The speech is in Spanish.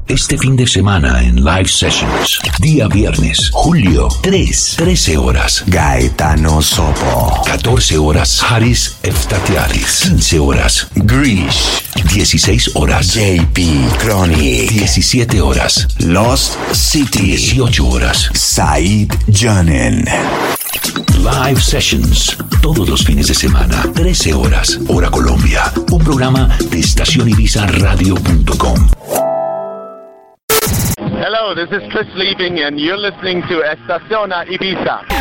Este fin de semana en Live Sessions. Día viernes, julio 13 horas. Gaetano Sopo. 14 horas, Haris Eftatiaris. 15 horas, Grish. 16 horas, JP Chronic. 17 horas, Lost City. 18 horas, Said Janen. Live Sessions, todos los fines de semana, 13 horas, hora Colombia. Un programa de estacionibizaradio.com. Hello, this is Chris Liebing and you're listening to Estaciona Ibiza.